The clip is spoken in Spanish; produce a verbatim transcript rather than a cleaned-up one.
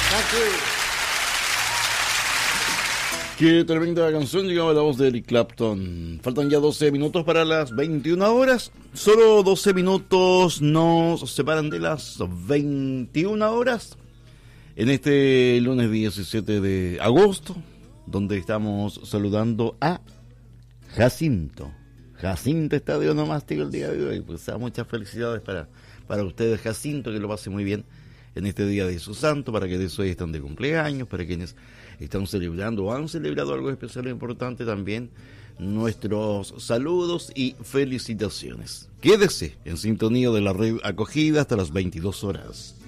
Qué tremenda canción, llegaba la voz de Eric Clapton. Faltan ya doce minutos para las veintiuna horas. Solo doce minutos nos separan de las veintiuna horas. En este lunes diecisiete de agosto, donde estamos saludando a Jacinto. Jacinto está de onomástico el día de hoy. Pues a muchas felicidades para, para ustedes, Jacinto, que lo pase muy bien en este día de su santo, para que de eso están de cumpleaños, para quienes están celebrando o han celebrado algo especial e importante también, nuestros saludos y felicitaciones. Quédese en sintonía de la red acogida hasta las veintidós horas.